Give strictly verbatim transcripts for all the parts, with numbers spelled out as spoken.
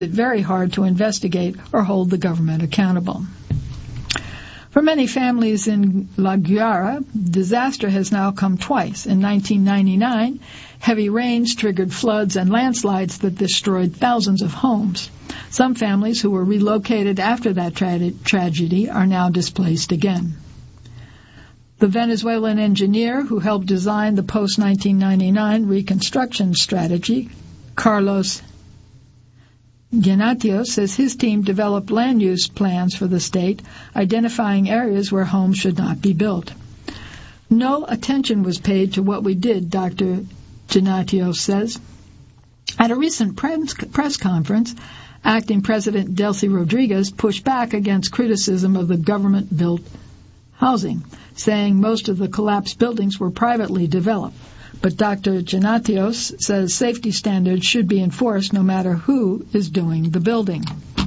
very hard to investigate or hold the government accountable. For many families in La Guaira, disaster has now come twice. In nineteen ninety-nine, heavy rains triggered floods and landslides that destroyed thousands of homes. Some families who were relocated after that tra- tragedy are now displaced again. The Venezuelan engineer who helped design the post nineteen ninety-nine reconstruction strategy, Carlos Genatio, says his team developed land use plans for the state, identifying areas where homes should not be built. No attention was paid to what we did, Doctor Genatio says. At a recent press conference, acting President Delcy Rodriguez pushed back against criticism of the government-built housing, saying most of the collapsed buildings were privately developed. But Doctor Genatios says safety standards should be enforced no matter who is doing the building.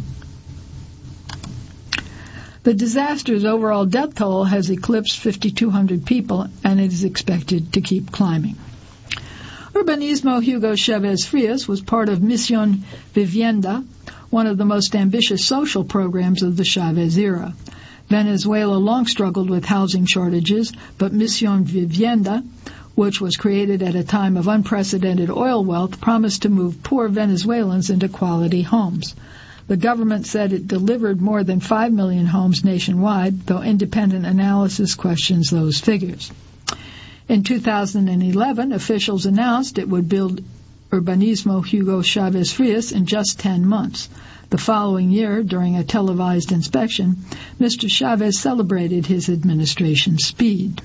The disaster's overall death toll has eclipsed five thousand two hundred people, and it is expected to keep climbing. Urbanismo Hugo Chavez Frias was part of Misión Vivienda, one of the most ambitious social programs of the Chavez era. Venezuela long struggled with housing shortages, but Misión Vivienda, which was created at a time of unprecedented oil wealth, promised to move poor Venezuelans into quality homes. The government said it delivered more than five million homes nationwide, though independent analysis questions those figures. In two thousand eleven, officials announced it would build Urbanismo Hugo Chavez Frias in just ten months. The following year, during a televised inspection, Mister Chavez celebrated his administration's speed.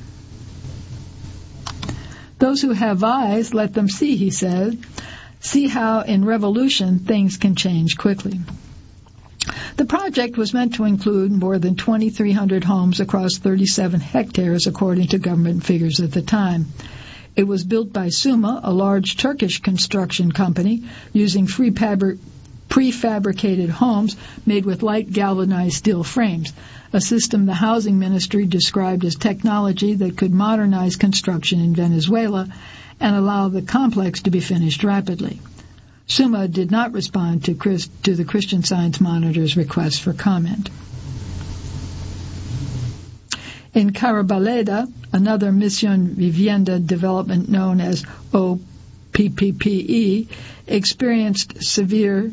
Those who have eyes, let them see, he said. See how in revolution things can change quickly. The project was meant to include more than twenty-three hundred homes across thirty-seven hectares, according to government figures at the time. It was built by Suma, a large Turkish construction company, using free pabri- prefabricated homes made with light galvanized steel frames, a system the Housing Ministry described as technology that could modernize construction in Venezuela and allow the complex to be finished rapidly. Suma did not respond to, Chris, to the Christian Science Monitor's request for comment. In Carabaleda, another Misión Vivienda development known as O P P P E experienced severe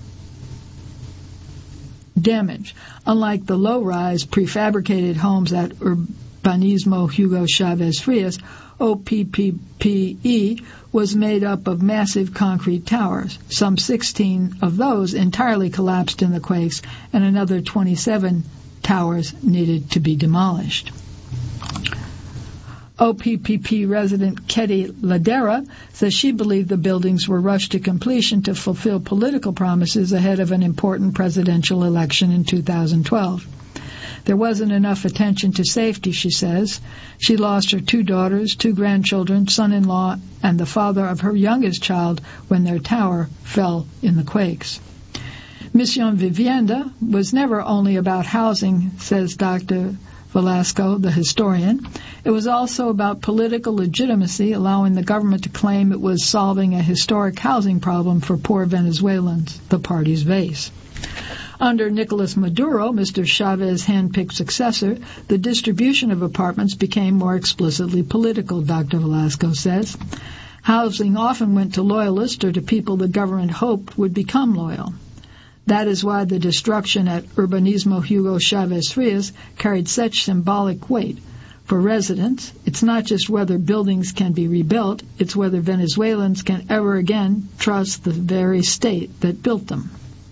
damage. Unlike the low-rise prefabricated homes at Urbanismo Hugo Chavez Frias, O P P P E was made up of massive concrete towers. Some sixteen of those entirely collapsed in the quakes, and another twenty-seven towers needed to be demolished. O P P P resident Ketty Ladera says she believed the buildings were rushed to completion to fulfill political promises ahead of an important presidential election in two thousand twelve. There wasn't enough attention to safety, she says. She lost her two daughters, two grandchildren, son-in-law, and the father of her youngest child when their tower fell in the quakes. Misión Vivienda was never only about housing, says Doctor Velasco, the historian. It was also about political legitimacy, allowing the government to claim it was solving a historic housing problem for poor Venezuelans, the party's base. Under Nicolas Maduro, Mister Chavez's hand-picked successor, the distribution of apartments became more explicitly political, Doctor Velasco says. Housing often went to loyalists or to people the government hoped would become loyal. That is why the destruction at Urbanismo Hugo Chavez Frias carried such symbolic weight. For residents, it's not just whether buildings can be rebuilt, it's whether Venezuelans can ever again trust the very state that built them.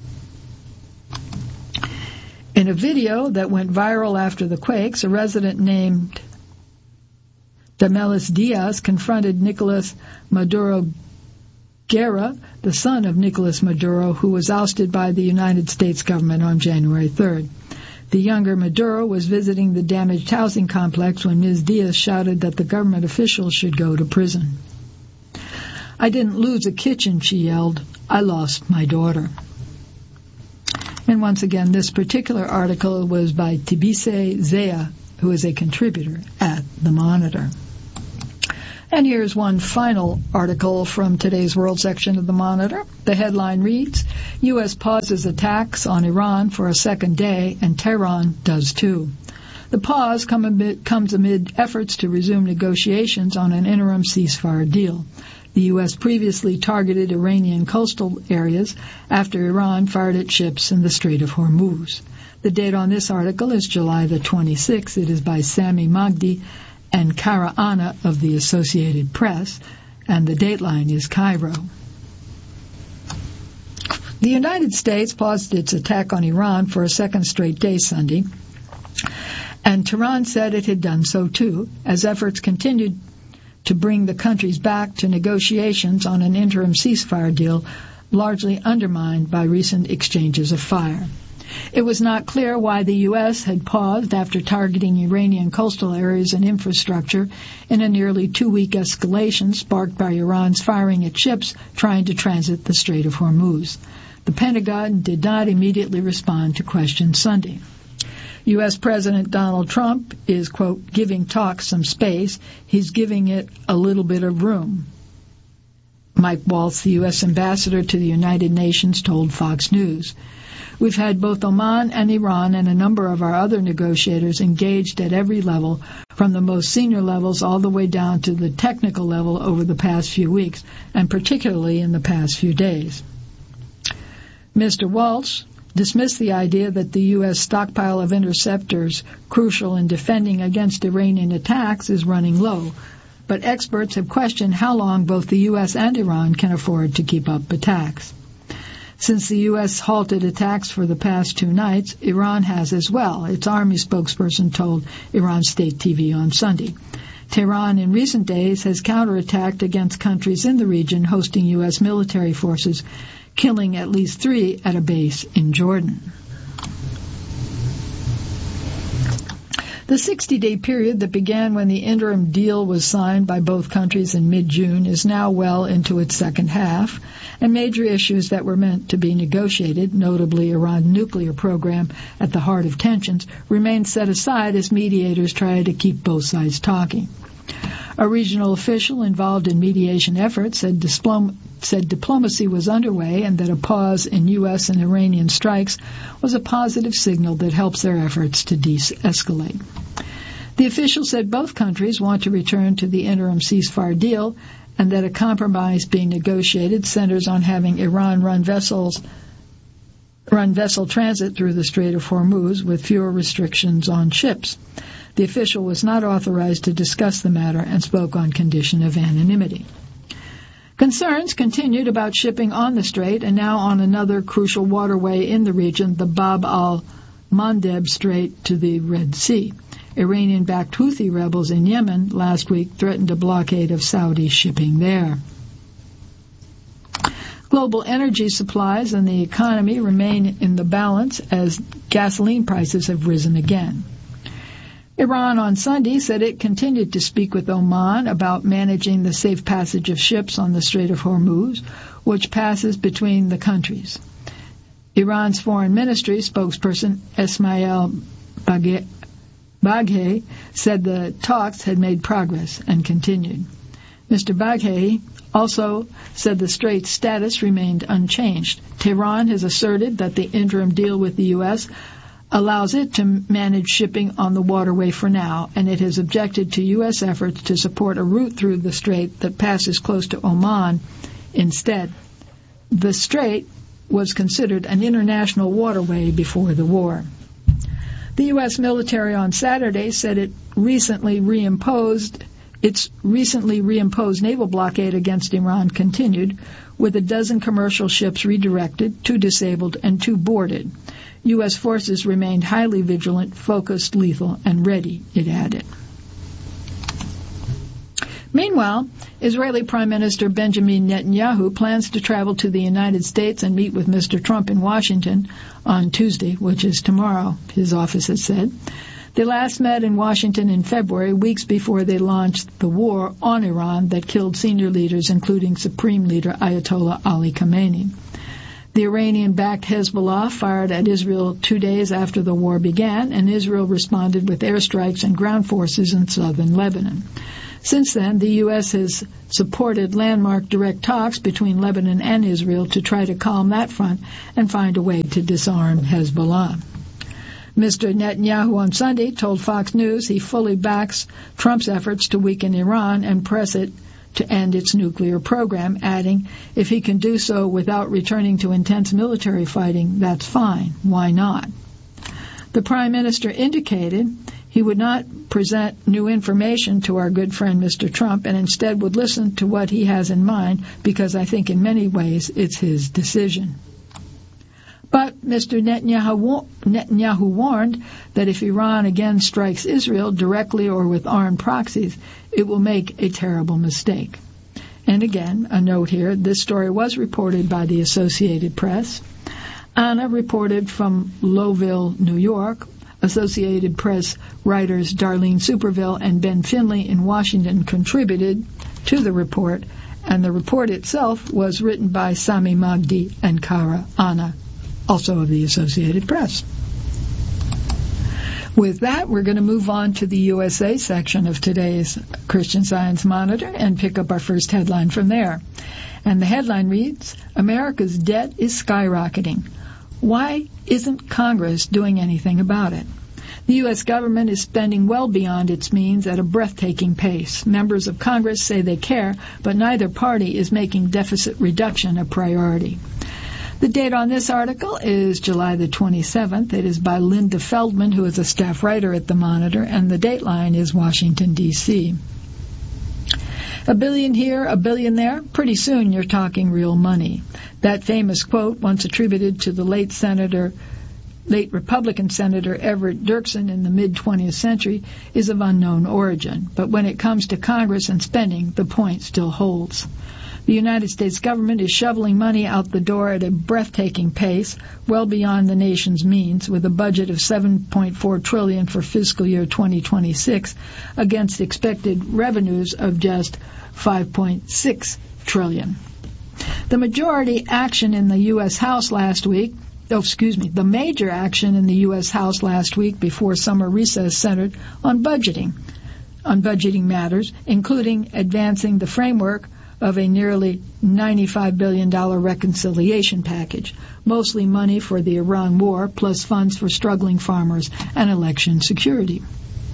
In a video that went viral after the quakes, a resident named Damelis Diaz confronted Nicolas Maduro Guerra, the son of Nicolas Maduro, who was ousted by the United States government on January third. The younger Maduro was visiting the damaged housing complex when Miz Diaz shouted that the government officials should go to prison. I didn't lose a kitchen, she yelled. I lost my daughter. And once again, this particular article was by Tibise Zea, who is a contributor at The Monitor. And here's one final article from today's World section of the Monitor. The headline reads, U S pauses attacks on Iran for a second day, and Tehran does too. The pause come amid, comes amid efforts to resume negotiations on an interim ceasefire deal. The U S previously targeted Iranian coastal areas after Iran fired at ships in the Strait of Hormuz. The date on this article is July the twenty-sixth. It is by Sami Magdi and Kara Anna of the Associated Press, and the dateline is Cairo. The United States paused its attack on Iran for a second straight day Sunday, and Tehran said it had done so too, as efforts continued to bring the countries back to negotiations on an interim ceasefire deal, largely undermined by recent exchanges of fire. It was not clear why the U S had paused after targeting Iranian coastal areas and infrastructure in a nearly two-week escalation sparked by Iran's firing at ships trying to transit the Strait of Hormuz. The Pentagon did not immediately respond to questions Sunday. U S President Donald Trump is, quote, giving talks some space. He's giving it a little bit of room. Mike Waltz, the U S ambassador to the United Nations, told Fox News. We've had both Oman and Iran and a number of our other negotiators engaged at every level, from the most senior levels all the way down to the technical level over the past few weeks, and particularly in the past few days. Mister Waltz dismissed the idea that the U S stockpile of interceptors crucial in defending against Iranian attacks is running low, but experts have questioned how long both the U S and Iran can afford to keep up attacks. Since the U S halted attacks for the past two nights, Iran has as well, its army spokesperson told Iran State T V on Sunday. Tehran in recent days has counterattacked against countries in the region hosting U S military forces, killing at least three at a base in Jordan. The sixty-day period that began when the interim deal was signed by both countries in mid-June is now well into its second half, and major issues that were meant to be negotiated, notably Iran's nuclear program at the heart of tensions, remain set aside as mediators try to keep both sides talking. A regional official involved in mediation efforts said, diplom- said diplomacy was underway and that a pause in U S and Iranian strikes was a positive signal that helps their efforts to de-escalate. The official said both countries want to return to the interim ceasefire deal and that a compromise being negotiated centers on having Iran run vessels run vessel transit through the Strait of Hormuz with fewer restrictions on ships. The official was not authorized to discuss the matter and spoke on condition of anonymity. Concerns continued about shipping on the strait and now on another crucial waterway in the region, the Bab al-Mandeb Strait to the Red Sea. Iranian-backed Houthi rebels in Yemen last week threatened a blockade of Saudi shipping there. Global energy supplies and the economy remain in the balance as gasoline prices have risen again. Iran on Sunday said it continued to speak with Oman about managing the safe passage of ships on the Strait of Hormuz, which passes between the countries. Iran's foreign ministry spokesperson Esmail Baghaei said the talks had made progress and continued. Mister Baghaei also said the strait's status remained unchanged. Tehran has asserted that the interim deal with the U S allows it to manage shipping on the waterway for now, and it has objected to U S efforts to support a route through the strait that passes close to Oman instead. The strait was considered an international waterway before the war. The U S military on Saturday said it recently reimposed its recently reimposed naval blockade against Iran continued, with a dozen commercial ships redirected, two disabled, and two boarded. U S forces remained highly vigilant, focused, lethal, and ready, it added. Meanwhile, Israeli Prime Minister Benjamin Netanyahu plans to travel to the United States and meet with Mister Trump in Washington on Tuesday, which is tomorrow, his office has said. They last met in Washington in February, weeks before they launched the war on Iran that killed senior leaders, including Supreme Leader Ayatollah Ali Khamenei. The Iranian-backed Hezbollah fired at Israel two days after the war began, and Israel responded with airstrikes and ground forces in southern Lebanon. Since then, the U S has supported landmark direct talks between Lebanon and Israel to try to calm that front and find a way to disarm Hezbollah. Mister Netanyahu on Sunday told Fox News he fully backs Trump's efforts to weaken Iran and press it to end its nuclear program, adding, if he can do so without returning to intense military fighting, that's fine. Why not? The Prime Minister indicated he would not present new information to our good friend Mister Trump and instead would listen to what he has in mind, because I think in many ways it's his decision. But Mister Netanyahu, Netanyahu warned that if Iran again strikes Israel directly or with armed proxies, it will make a terrible mistake. And again, a note here, this story was reported by the Associated Press. Anna reported from Lowville, New York. Associated Press writers Darlene Superville and Ben Finley in Washington contributed to the report, and the report itself was written by Sami Magdi and Kara Anna, also of the Associated Press. With that, we're going to move on to the U S A section of today's Christian Science Monitor and pick up our first headline from there. And the headline reads, America's debt is skyrocketing. Why isn't Congress doing anything about it? The U S government is spending well beyond its means at a breathtaking pace. Members of Congress say they care, but neither party is making deficit reduction a priority. The date on this article is July the twenty-seventh. It is by Linda Feldman, who is a staff writer at the Monitor, and the dateline is Washington, D C A billion here, a billion there. Pretty soon you're talking real money. That famous quote, once attributed to the late Senator, late Republican Senator Everett Dirksen in the mid-twentieth century, is of unknown origin. But when it comes to Congress and spending, the point still holds. The United States government is shoveling money out the door at a breathtaking pace, well beyond the nation's means, with a budget of seven point four trillion dollars for fiscal year twenty twenty-six against expected revenues of just five point six trillion dollars. The majority action in the U S House last week, oh, excuse me, the major action in the U S House last week before summer recess centered on budgeting, on budgeting matters, including advancing the framework of a nearly ninety-five billion dollars reconciliation package, mostly money for the Iran war, plus funds for struggling farmers and election security.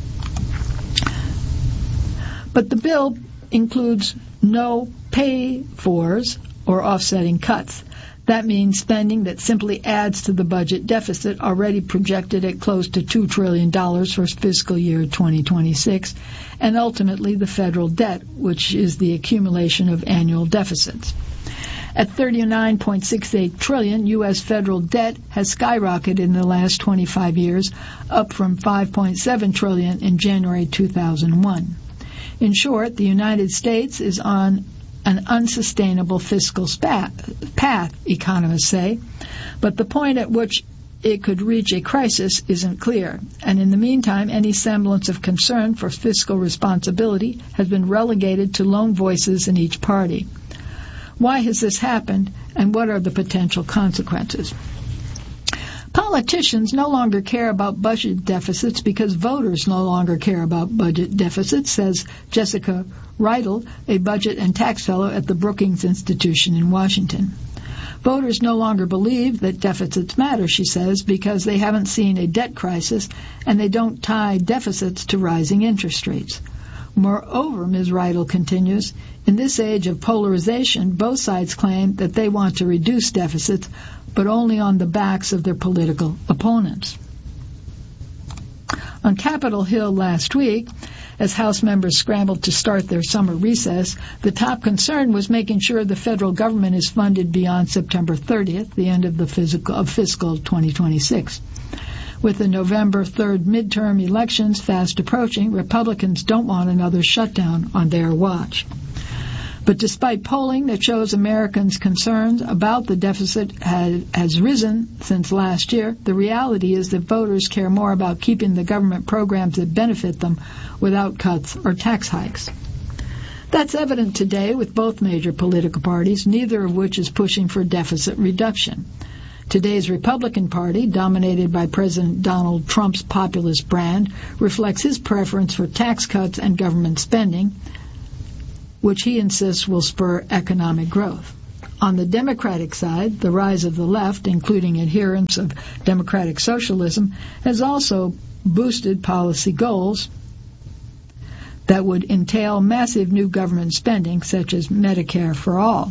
But the bill includes no pay-fors or offsetting cuts. That means spending that simply adds to the budget deficit already projected at close to two trillion dollars for fiscal year twenty twenty-six, and ultimately the federal debt, which is the accumulation of annual deficits. At thirty-nine point six eight trillion dollars, U S federal debt has skyrocketed in the last twenty-five years, up from five point seven trillion dollars in January two thousand one. In short, the United States is on an unsustainable fiscal spa- path, economists say, but the point at which it could reach a crisis isn't clear, and in the meantime, any semblance of concern for fiscal responsibility has been relegated to lone voices in each party. Why has this happened, and what are the potential consequences? Politicians no longer care about budget deficits because voters no longer care about budget deficits, says Jessica Reidel, a budget and tax fellow at the Brookings Institution in Washington. Voters no longer believe that deficits matter, she says, because they haven't seen a debt crisis and they don't tie deficits to rising interest rates. Moreover, Miz Reidel continues, in this age of polarization, both sides claim that they want to reduce deficits, but only on the backs of their political opponents. On Capitol Hill last week, as House members scrambled to start their summer recess, the top concern was making sure the federal government is funded beyond September thirtieth, the end of the fiscal, of fiscal twenty twenty-six. With the November third midterm elections fast approaching, Republicans don't want another shutdown on their watch. But despite polling that shows Americans' concerns about the deficit has, has risen since last year, the reality is that voters care more about keeping the government programs that benefit them without cuts or tax hikes. That's evident today with both major political parties, neither of which is pushing for deficit reduction. Today's Republican Party, dominated by President Donald Trump's populist brand, reflects his preference for tax cuts and government spending, which he insists will spur economic growth. On the Democratic side, the rise of the left, including adherents of democratic socialism, has also boosted policy goals that would entail massive new government spending, such as Medicare for all.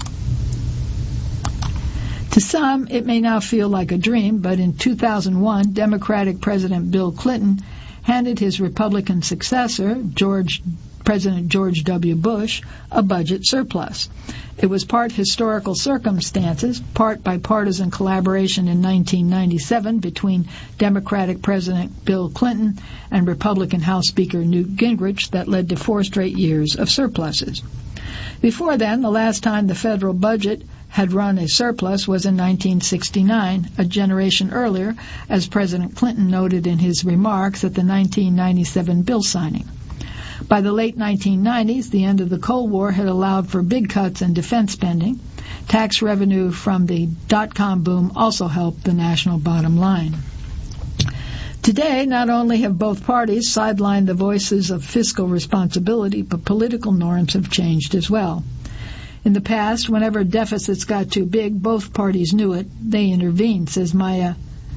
To some, it may now feel like a dream, but in two thousand one, Democratic President Bill Clinton handed his Republican successor, George President George W. Bush, a budget surplus. It was part historical circumstances, part bipartisan collaboration in nineteen ninety-seven between Democratic President Bill Clinton and Republican House Speaker Newt Gingrich that led to four straight years of surpluses. Before then, the last time the federal budget had run a surplus was in nineteen sixty-nine, a generation earlier, as President Clinton noted in his remarks at the nineteen ninety-seven bill signing. By the late nineteen nineties, the end of the Cold War had allowed for big cuts in defense spending. Tax revenue from the dot-com boom also helped the national bottom line. Today, not only have both parties sidelined the voices of fiscal responsibility, but political norms have changed as well. In the past, whenever deficits got too big, both parties knew it. They intervened, says Maya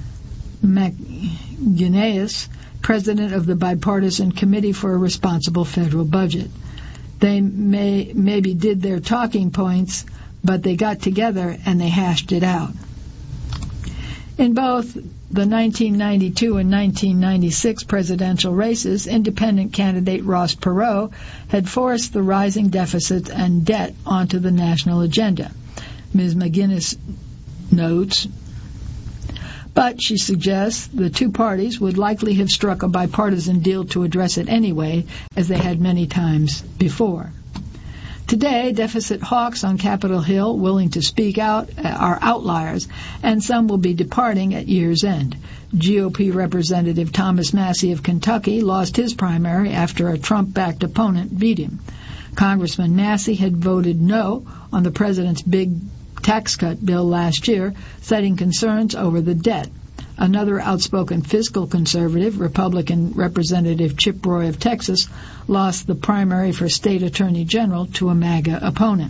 McGuinness, president of the Bipartisan Committee for a Responsible Federal Budget. They may maybe did their talking points, but they got together and they hashed it out. In both the nineteen ninety-two and nineteen ninety-six presidential races, independent candidate Ross Perot had forced the rising deficits and debt onto the national agenda. Miz McGuinness notes, but she suggests the two parties would likely have struck a bipartisan deal to address it anyway, as they had many times before. Today, deficit hawks on Capitol Hill willing to speak out are outliers, and some will be departing at year's end. G O P Representative Thomas Massie of Kentucky lost his primary after a Trump-backed opponent beat him. Congressman Massie had voted no on the president's big tax cut bill last year, citing concerns over the debt. Another outspoken fiscal conservative, Republican Representative Chip Roy of Texas, lost the primary for state attorney general to a MAGA opponent.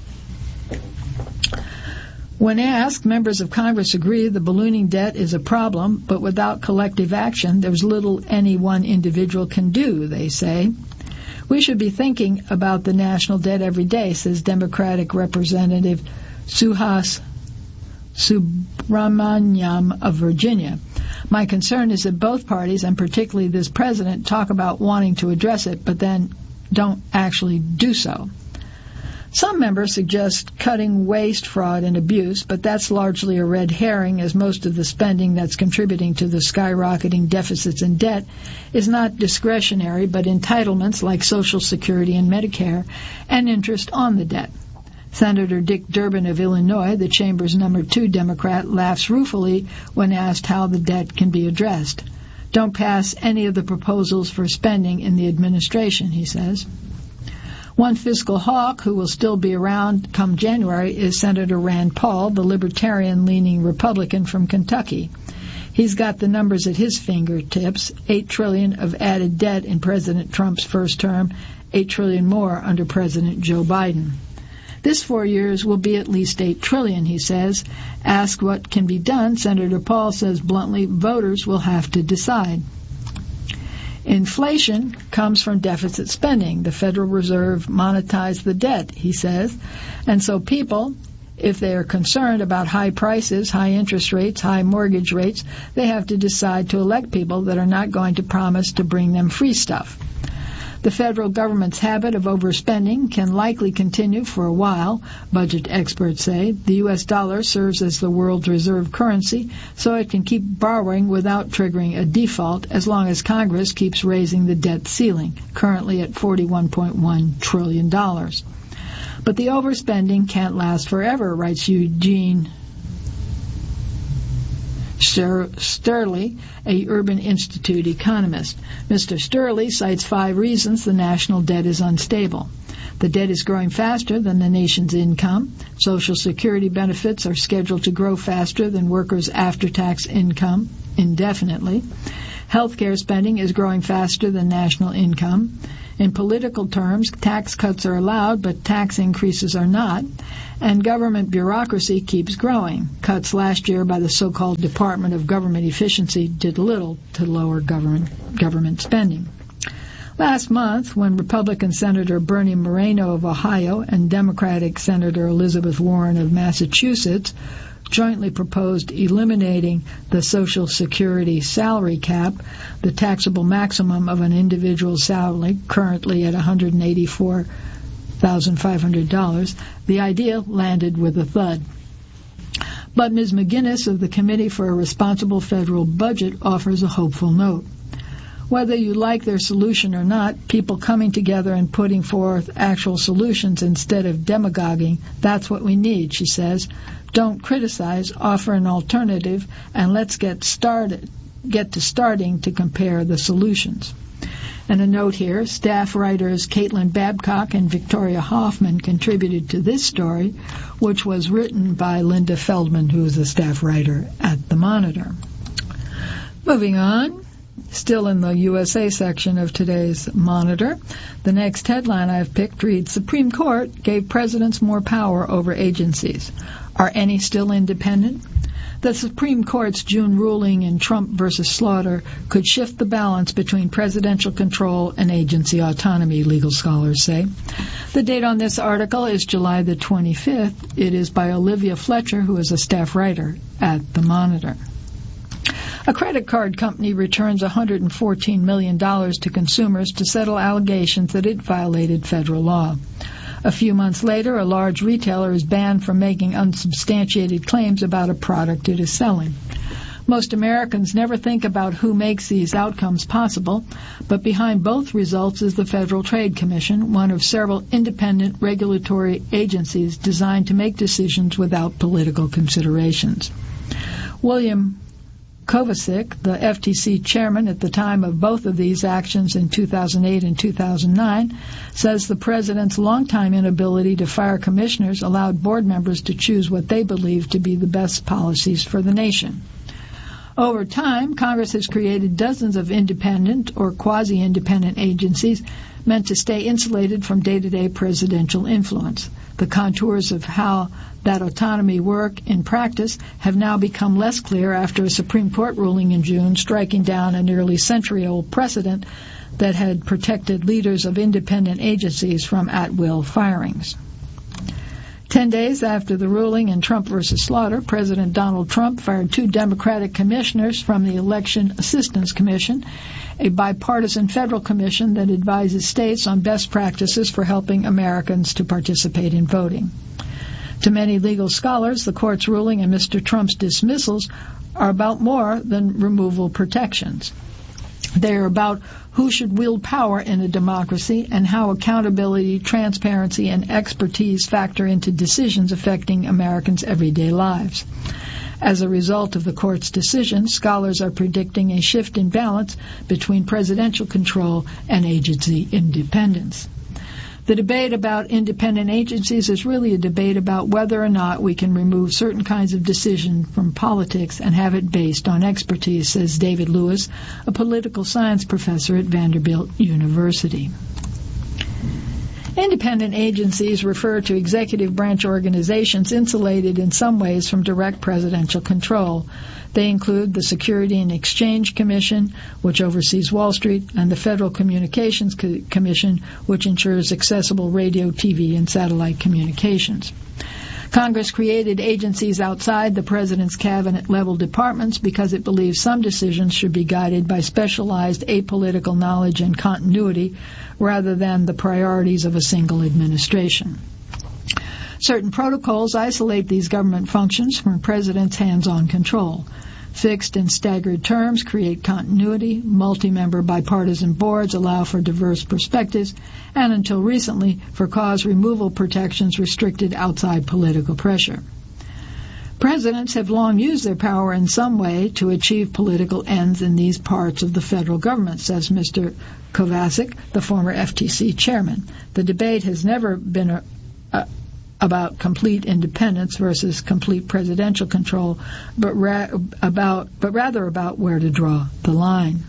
When asked, members of Congress agree the ballooning debt is a problem, but without collective action, there's little any one individual can do, they say. We should be thinking about the national debt every day, says Democratic Representative Suhas Subramanyam of Virginia. My concern is that both parties, and particularly this president, talk about wanting to address it, but then don't actually do so. Some members suggest cutting waste, fraud, and abuse, but that's largely a red herring, as most of the spending that's contributing to the skyrocketing deficits and debt is not discretionary, but entitlements like Social Security and Medicare, and interest on the debt. Senator Dick Durbin of Illinois, the chamber's number two Democrat, laughs ruefully when asked how the debt can be addressed. Don't pass any of the proposals for spending in the administration, he says. One fiscal hawk who will still be around come January is Senator Rand Paul, the libertarian-leaning Republican from Kentucky. He's got the numbers at his fingertips, eight trillion dollars of added debt in President Trump's first term, eight trillion dollars more under President Joe Biden. This four years will be at least eight trillion dollars, he says. Asked what can be done, Senator Paul says bluntly, voters will have to decide. Inflation comes from deficit spending. The Federal Reserve monetized the debt, he says. And so people, if they are concerned about high prices, high interest rates, high mortgage rates, they have to decide to elect people that are not going to promise to bring them free stuff. The federal government's habit of overspending can likely continue for a while, budget experts say. The U S dollar serves as the world's reserve currency, so it can keep borrowing without triggering a default as long as Congress keeps raising the debt ceiling, currently at forty-one point one trillion dollars. But the overspending can't last forever, writes Eugene Sterling, a Urban Institute economist. Mister Sterling cites five reasons the national debt is unstable. The debt is growing faster than the nation's income. Social Security benefits are scheduled to grow faster than workers' after-tax income indefinitely. Healthcare spending is growing faster than national income. In political terms, tax cuts are allowed, but tax increases are not. And government bureaucracy keeps growing. Cuts last year by the so-called Department of Government Efficiency did little to lower government government spending. Last month, when Republican Senator Bernie Moreno of Ohio and Democratic Senator Elizabeth Warren of Massachusetts jointly proposed eliminating the Social Security salary cap, the taxable maximum of an individual's salary, currently at one hundred eighty-four thousand five hundred dollars, the idea landed with a thud. But Miz McGinnis of the Committee for a Responsible Federal Budget offers a hopeful note. Whether you like their solution or not, people coming together and putting forth actual solutions instead of demagoguing, that's what we need, she says. Don't criticize, offer an alternative, and let's get started, get to starting to compare the solutions. And a note here, staff writers Caitlin Babcock and Victoria Hoffman contributed to this story, which was written by Linda Feldman, who is a staff writer at The Monitor. Moving on. Still in the U S A section of today's Monitor, the next headline I've picked reads, Supreme Court gave presidents more power over agencies. Are any still independent? The Supreme Court's June ruling in Trump versus Slaughter could shift the balance between presidential control and agency autonomy, legal scholars say. The date on this article is July the twenty-fifth. It is by Olivia Fletcher, who is a staff writer at The Monitor. A credit card company returns one hundred fourteen million dollars to consumers to settle allegations that it violated federal law. A few months later, a large retailer is banned from making unsubstantiated claims about a product it is selling. Most Americans never think about who makes these outcomes possible, but behind both results is the Federal Trade Commission, one of several independent regulatory agencies designed to make decisions without political considerations. William Kovacic, the F T C chairman at the time of both of these actions in two thousand eight and two thousand nine, says the president's longtime inability to fire commissioners allowed board members to choose what they believe to be the best policies for the nation. Over time, Congress has created dozens of independent or quasi-independent agencies meant to stay insulated from day-to-day presidential influence. The contours of how that autonomy work in practice have now become less clear after a Supreme Court ruling in June striking down a nearly century-old precedent that had protected leaders of independent agencies from at-will firings. Ten days after the ruling in Trump versus Slaughter, President Donald Trump fired two Democratic commissioners from the Election Assistance Commission, a bipartisan federal commission that advises states on best practices for helping Americans to participate in voting. To many legal scholars, the court's ruling and Mister Trump's dismissals are about more than removal protections. They are about who should wield power in a democracy and how accountability, transparency, and expertise factor into decisions affecting Americans' everyday lives. As a result of the court's decision, scholars are predicting a shift in balance between presidential control and agency independence. The debate about independent agencies is really a debate about whether or not we can remove certain kinds of decision from politics and have it based on expertise, says David Lewis, a political science professor at Vanderbilt University. Independent agencies refer to executive branch organizations insulated in some ways from direct presidential control. They include the Security and Exchange Commission, which oversees Wall Street, and the Federal Communications Commission, which ensures accessible radio, T V, and satellite communications. Congress created agencies outside the president's cabinet-level departments because it believes some decisions should be guided by specialized apolitical knowledge and continuity rather than the priorities of a single administration. Certain protocols isolate these government functions from the president's hands-on control. Fixed and staggered terms create continuity, multi-member bipartisan boards allow for diverse perspectives, and until recently, for cause removal protections restricted outside political pressure. Presidents have long used their power in some way to achieve political ends in these parts of the federal government, says Mister Kovacic, the former F T C chairman. The debate has never been a, a, about complete independence versus complete presidential control, but, ra- about, but rather about where to draw the line.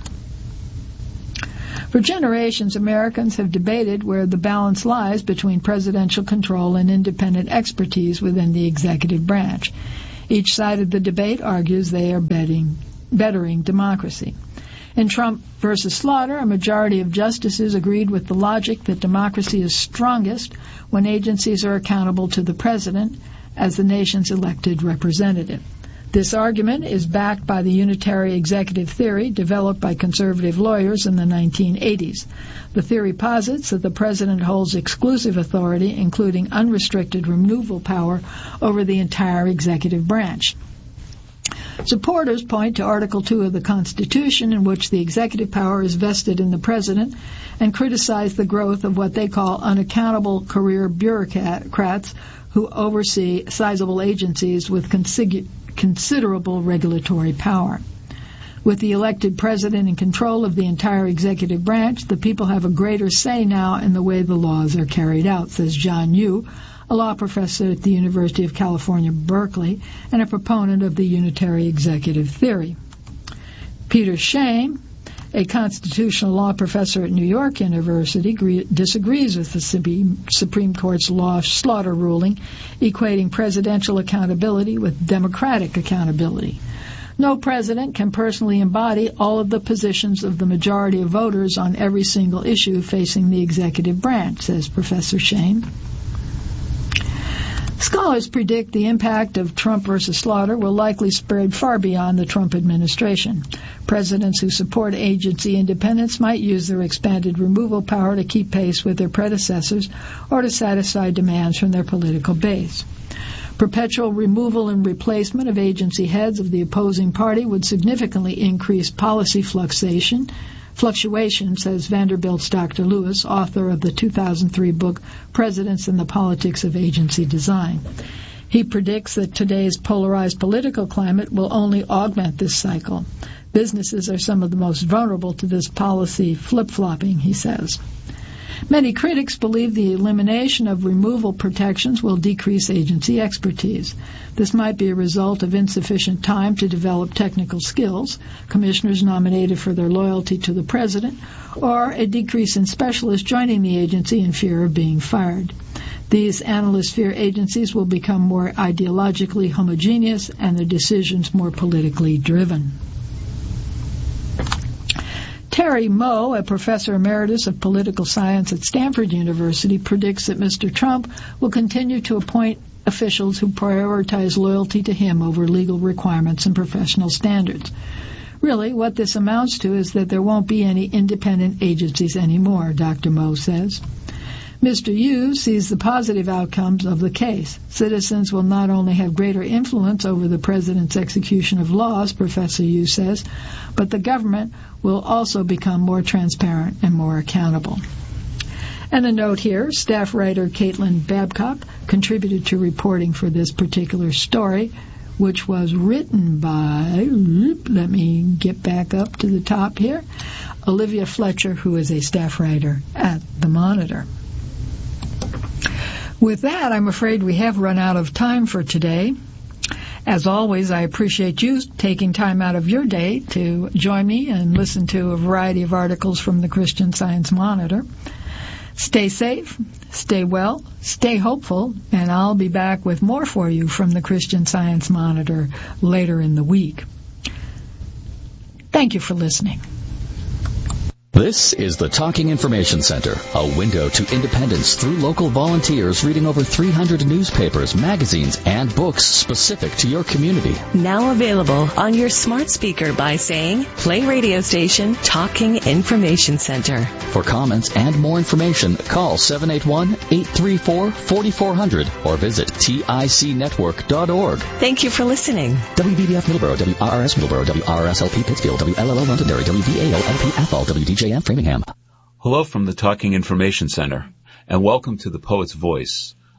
For generations, Americans have debated where the balance lies between presidential control and independent expertise within the executive branch. Each side of the debate argues they are betting, bettering democracy. In Trump versus Slaughter, a majority of justices agreed with the logic that democracy is strongest when agencies are accountable to the president as the nation's elected representative. This argument is backed by the unitary executive theory developed by conservative lawyers in the nineteen eighties. The theory posits that the president holds exclusive authority, including unrestricted removal power, over the entire executive branch. Supporters point to Article two of the Constitution, in which the executive power is vested in the president, and criticize the growth of what they call unaccountable career bureaucrats who oversee sizable agencies with consigu- considerable regulatory power. With the elected president in control of the entire executive branch, the people have a greater say now in the way the laws are carried out, says John Yoo, a law professor at the University of California, Berkeley, and a proponent of the unitary executive theory. Peter Shane, a constitutional law professor at New York University, agree, disagrees with the Supreme Court's law Slaughter ruling, equating presidential accountability with democratic accountability. No president can personally embody all of the positions of the majority of voters on every single issue facing the executive branch, says Professor Shane. Scholars predict the impact of Trump versus Slaughter will likely spread far beyond the Trump administration. Presidents who support agency independence might use their expanded removal power to keep pace with their predecessors or to satisfy demands from their political base. Perpetual removal and replacement of agency heads of the opposing party would significantly increase policy fluctuation, Fluctuation, says Vanderbilt's Doctor Lewis, author of the two thousand three book Presidents and the Politics of Agency Design. He predicts that today's polarized political climate will only augment this cycle. Businesses are some of the most vulnerable to this policy flip-flopping, he says. Many critics believe the elimination of removal protections will decrease agency expertise. This might be a result of insufficient time to develop technical skills, commissioners nominated for their loyalty to the president, or a decrease in specialists joining the agency in fear of being fired. These analysts fear agencies will become more ideologically homogeneous and their decisions more politically driven. Terry Moe, a professor emeritus of political science at Stanford University, predicts that Mister Trump will continue to appoint officials who prioritize loyalty to him over legal requirements and professional standards. Really, what this amounts to is that there won't be any independent agencies anymore, Doctor Moe says. Mister Yu sees the positive outcomes of the case. Citizens will not only have greater influence over the president's execution of laws, Professor Yu says, but the government will also become more transparent and more accountable. And a note here, staff writer Caitlin Babcock contributed to reporting for this particular story, which was written by, let me get back up to the top here, Olivia Fletcher, who is a staff writer at The Monitor. With that, I'm afraid we have run out of time for today. As always, I appreciate you taking time out of your day to join me and listen to a variety of articles from the Christian Science Monitor. Stay safe, stay well, stay hopeful, and I'll be back with more for you from the Christian Science Monitor later in the week. Thank you for listening. This is the Talking Information Center, a window to independence through local volunteers reading over three hundred newspapers, magazines, and books specific to your community. Now available on your smart speaker by saying, play radio station Talking Information Center. For comments and more information, call seven eight one, eight three four, four four zero zero or visit tic network dot org. Thank you for listening. W B B F Middleborough, W R R S Middleborough, W R R S L P Pittsfield, W L L O Londonderry, W V A O L P Athol, W D J Framingham. Hello from the Talking Information Center, and welcome to The Poet's Voice,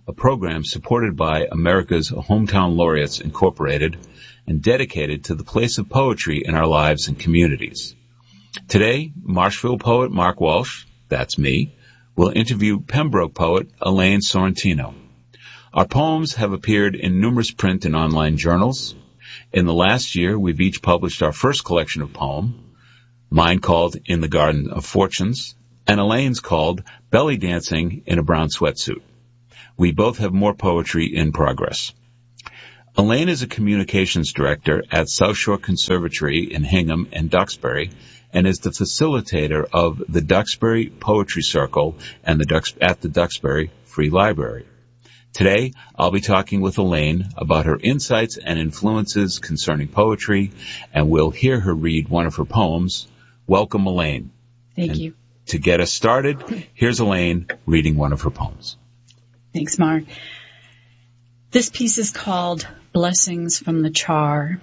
a program supported by America's Hometown Laureates Incorporated and dedicated to the place of poetry in our lives and communities. Today, Marshfield poet Mark Walsh, that's me, will interview Pembroke poet Elaine Sorrentino. Our poems have appeared in numerous print and online journals. In the last year, we've each published our first collection of poems, mine called In the Garden of Fortunes, and Elaine's called Belly Dancing in a Brown Sweatsuit. We both have more poetry in progress. Elaine is a communications director at South Shore Conservatory in Hingham and Duxbury, and is the facilitator of the Duxbury Poetry Circle and the Dux- at the Duxbury Free Library. Today, I'll be talking with Elaine about her insights and influences concerning poetry, and we'll hear her read one of her poems. Welcome, Elaine. Thank and you. To get us started, here's Elaine reading one of her poems. Thanks, Mark. This piece is called Blessings from the Char.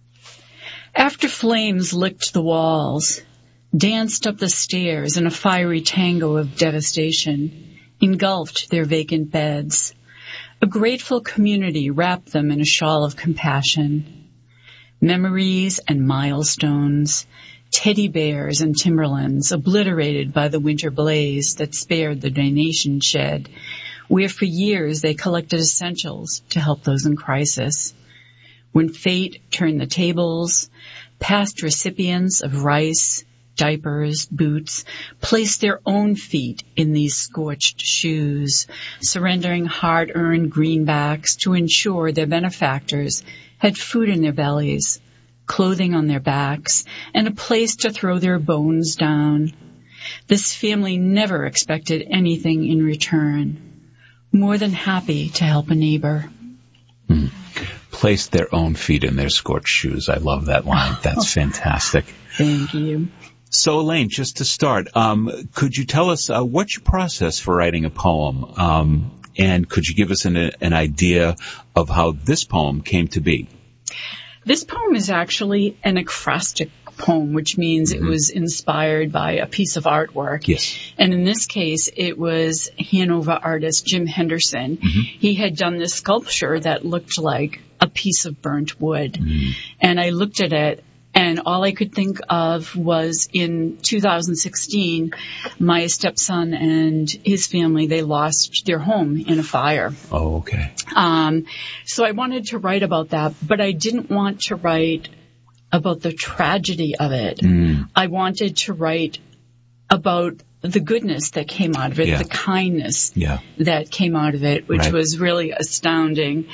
After flames licked the walls, danced up the stairs in a fiery tango of devastation, engulfed their vacant beds, a grateful community wrapped them in a shawl of compassion. Memories and milestones, teddy bears and timberlands obliterated by the winter blaze that spared the donation shed, where for years they collected essentials to help those in crisis. When fate turned the tables, past recipients of rice, diapers, boots, placed their own feet in these scorched shoes, surrendering hard-earned greenbacks to ensure their benefactors had food in their bellies, clothing on their backs, and a place to throw their bones down. This family never expected anything in return, more than happy to help a neighbor. Hmm. Placed their own feet in their scorched shoes. I love that line. That's fantastic. Thank you. So, Elaine, just to start, um, could you tell us uh, what's your process for writing a poem? Um, and could you give us an, an idea of how this poem came to be? This poem is actually an acrostic poem, which means mm-hmm. it was inspired by a piece of artwork. Yes. And in this case, it was Hanover artist Jim Henderson. Mm-hmm. He had done this sculpture that looked like a piece of burnt wood. Mm-hmm. And I looked at it, and all I could think of was in two thousand sixteen, my stepson and his family, they lost their home in a fire. Oh, okay. Um, so I wanted to write about that, but I didn't want to write about the tragedy of it. Mm. I wanted to write about the goodness that came out of it, yeah. the kindness yeah. that came out of it, which right. was really astounding.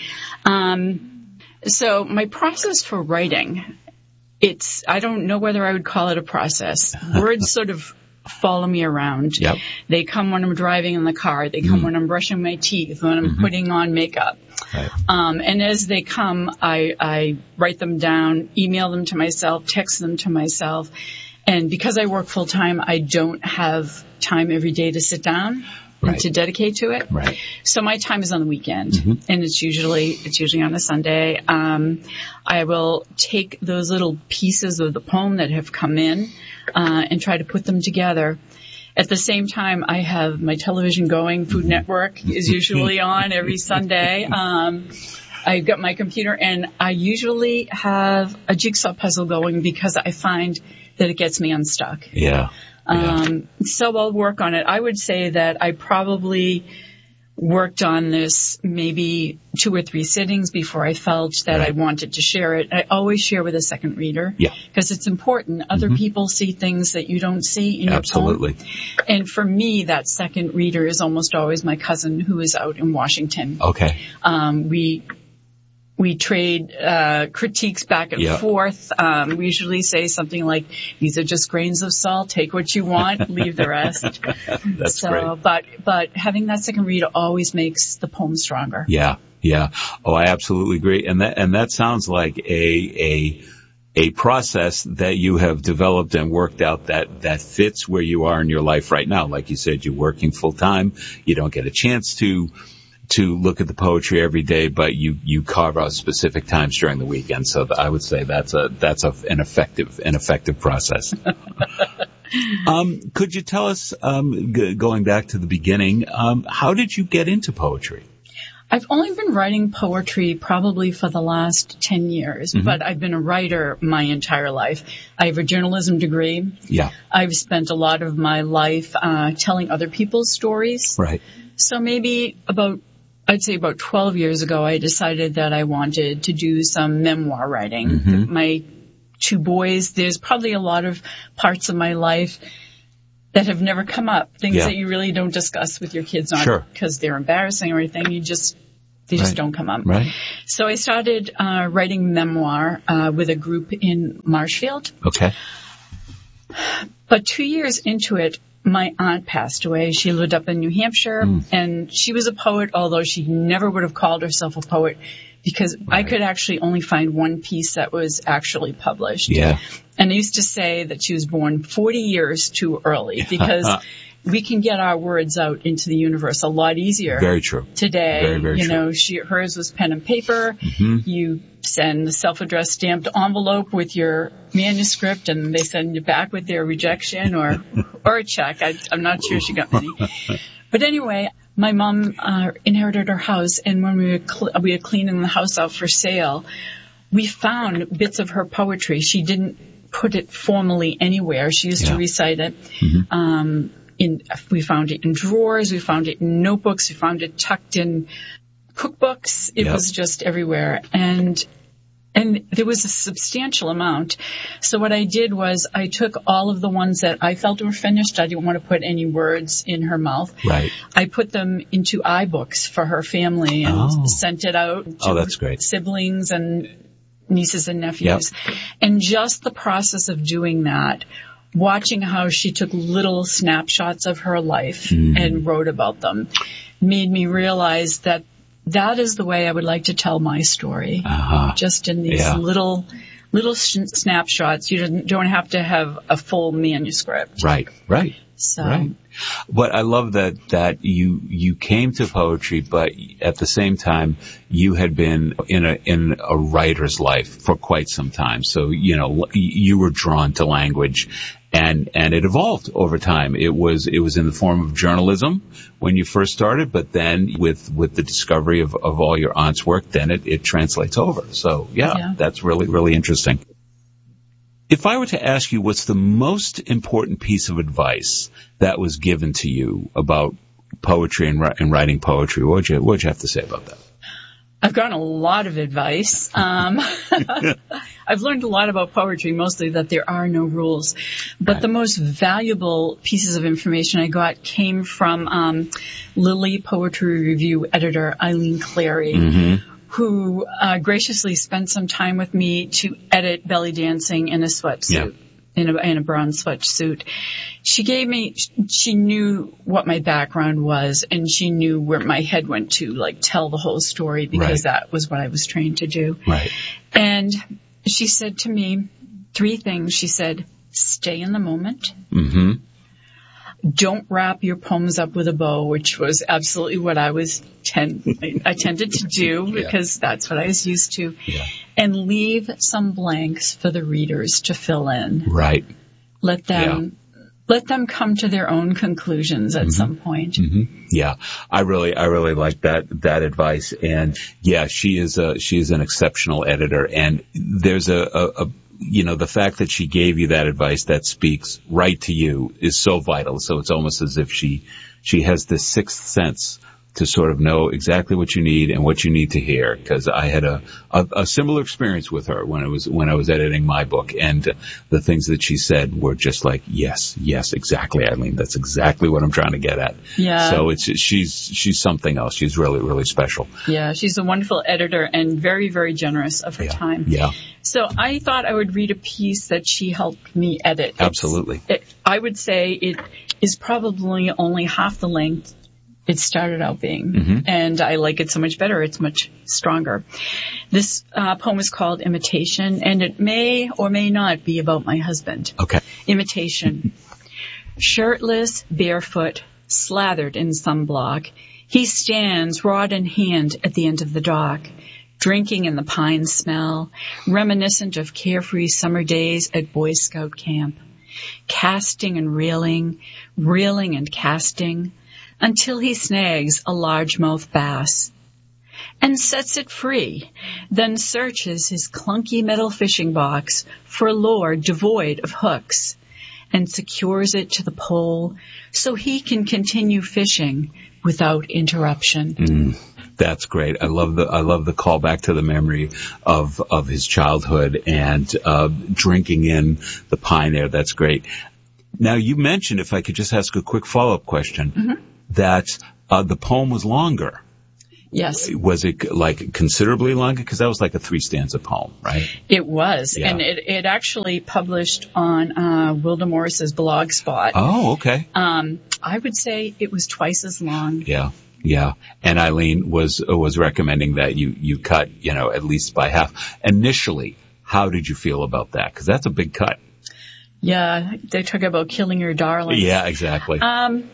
Um, so my process for writing, it's, I don't know whether I would call it a process. Words sort of follow me around. Yep. They come when I'm driving in the car. They come mm. when I'm brushing my teeth, when I'm mm-hmm. putting on makeup. Right. Um, and as they come, I, I write them down, email them to myself, text them to myself. And because I work full time, I don't have time every day to sit down right. and to dedicate to it. Right. So my time is on the weekend, mm-hmm. and it's usually it's usually on a Sunday. Um, I will take those little pieces of the poem that have come in uh, and try to put them together. At the same time, I have my television going. Food Network is usually on every Sunday. Um, I've got my computer, and I usually have a jigsaw puzzle going because I find that it gets me unstuck. Yeah. Um, yeah. So I'll work on it. I would say that I probably worked on this maybe two or three sittings before I felt that right. I wanted to share it. I always share with a second reader. Yeah. Because it's important. Other mm-hmm. people see things that you don't see in Absolutely. your poem. And for me, that second reader is almost always my cousin who is out in Washington. Okay. Um, we... We trade uh critiques back and yeah. forth. Um, we usually say something like, these are just grains of salt. Take what you want, leave the rest. That's so, great. But, but having that second reader always makes the poem stronger. Yeah, yeah. Oh, I absolutely agree. And that, and that sounds like a, a, a process that you have developed and worked out that, that fits where you are in your life right now. Like you said, you're working full time. You don't get a chance to to look at the poetry every day, but you, you carve out specific times during the weekend. So I would say that's a, that's a, an effective, an effective process. um, could you tell us, um, g- going back to the beginning, um, how did you get into poetry? I've only been writing poetry probably for the last ten years, mm-hmm. but I've been a writer my entire life. I have a journalism degree. Yeah. I've spent a lot of my life uh, telling other people's stories. Right. So maybe about, I'd say about twelve years ago, I decided that I wanted to do some memoir writing. Mm-hmm. My two boys, there's probably a lot of parts of my life that have never come up, things yeah. that you really don't discuss with your kids, not sure. because they're embarrassing or anything. You just, they just right. don't come up. Right. So I started uh, writing memoir uh, with a group in Marshfield. Okay. But two years into it, my aunt passed away. She lived up in New Hampshire, mm. and she was a poet, although she never would have called herself a poet, because right. I could actually only find one piece that was actually published. Yeah. And I used to say that she was born forty years too early, because we can get our words out into the universe a lot easier. Very true. Today, very, very you true. know, she, hers was pen and paper. Mm-hmm. You send a self-addressed stamped envelope with your manuscript, and they send you back with their rejection or, or a check. I, I'm not sure she got many. But anyway, my mom uh, inherited her house, and when we were, cl- we were cleaning the house out for sale, we found bits of her poetry. She didn't put it formally anywhere. She used yeah. to recite it. Mm-hmm. Um, in, we found it in drawers. We found it in notebooks. We found it tucked in cookbooks. It yep. was just everywhere. And And there was a substantial amount. So what I did was I took all of the ones that I felt were finished. I didn't want to put any words in her mouth. Right. I put them into iBooks for her family and oh. sent it out to oh, that's great. siblings and nieces and nephews. Yep. And just the process of doing that, watching how she took little snapshots of her life mm. and wrote about them, made me realize that that is the way I would like to tell my story. Uh-huh. Just in these yeah. little, little sh- snapshots. You don't, don't have to have a full manuscript. Right, right. So. Right. But I love that, that you, you came to poetry, but at the same time, you had been in a, in a writer's life for quite some time. So, you know, you were drawn to language and, and it evolved over time. It was, it was in the form of journalism when you first started, but then with, with the discovery of, of all your aunt's work, then it, it translates over. So yeah, yeah, that's really, really interesting. If I were to ask you what's the most important piece of advice that was given to you about poetry and, and writing poetry, what would you, what would you have to say about that? I've gotten a lot of advice. Um, I've learned a lot about poetry, mostly that there are no rules. But right. the most valuable pieces of information I got came from um, Lily Poetry Review editor Eileen Clary. Mm-hmm. who uh, graciously spent some time with me to edit Belly Dancing in a sweatsuit, yeah. in a, in a brown sweatsuit. She gave me, she knew what my background was, and she knew where my head went to, like, tell the whole story, because right. that was what I was trained to do. Right. And she said to me three things. She said, stay in the moment. Mm-hmm. Don't wrap your poems up with a bow, which was absolutely what I was tend I tended to do because yeah. that's what I was used to. Yeah. And leave some blanks for the readers to fill in. Right. Let them yeah. let them come to their own conclusions at mm-hmm. some point. Mm-hmm. Yeah, I really, I really like that that advice. And yeah, she is a she is an exceptional editor. And there's a, a, a you know, the fact that she gave you that advice that speaks right to you is so vital. So it's almost as if she, she has this sixth sense to sort of know exactly what you need and what you need to hear. Cause I had a, a, a similar experience with her when I was, when I was editing my book, and the things that she said were just like, yes, yes, exactly, Eileen. That's exactly what I'm trying to get at. Yeah. So it's, she's, she's something else. She's really, really special. Yeah. She's a wonderful editor and very, very generous of her yeah. time. Yeah. So I thought I would read a piece that she helped me edit. It's, Absolutely. It, I would say it is probably only half the length it started out being, mm-hmm. and I like it so much better. It's much stronger. This uh, poem is called Imitation, and it may or may not be about my husband. Okay. Imitation. Shirtless, barefoot, slathered in sunblock, he stands rod in hand at the end of the dock, drinking in the pine smell, reminiscent of carefree summer days at Boy Scout camp, casting and reeling, reeling and casting, until he snags a largemouth bass. and sets it free, then searches his clunky metal fishing box for lure devoid of hooks, and secures it to the pole so he can continue fishing without interruption. Mm, that's great. I love the I love the callback to the memory of of his childhood and uh, drinking in the pine air. That's great. Now, you mentioned, if I could just ask a quick follow-up question, mm-hmm. that uh, the poem was longer. Yes. Was it like considerably longer? Because that was like a three-stanza poem, right? It was. Yeah. And it, it actually published on uh, Wilda Morris's blog spot. Oh, okay. Um, I would say it was twice as long. Yeah, yeah. And Eileen was was recommending that you, you cut, you know, at least by half. Initially, how did you feel about that? Because that's a big cut. Yeah, they talk about killing your darling. Yeah, exactly. Um,